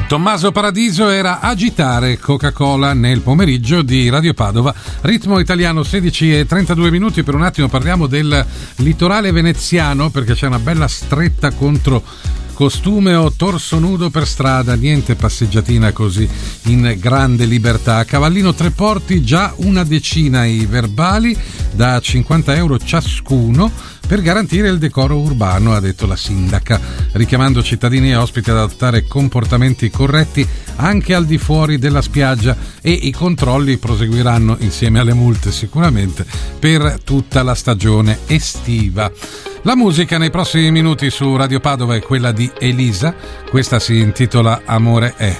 Tommaso Paradiso era Agitare Coca-Cola nel pomeriggio di Radio Padova. Ritmo italiano, 16:32. Per un attimo parliamo del litorale veneziano, perché c'è una bella stretta contro costume o torso nudo per strada, niente passeggiatina così in grande libertà. A Cavallino Treporti già una decina i verbali da 50 euro ciascuno per garantire il decoro urbano, ha detto la sindaca, richiamando cittadini e ospiti ad adottare comportamenti corretti anche al di fuori della spiaggia, e i controlli proseguiranno insieme alle multe sicuramente per tutta la stagione estiva. La musica nei prossimi minuti su Radio Padova è quella di Elisa, questa si intitola Amore è.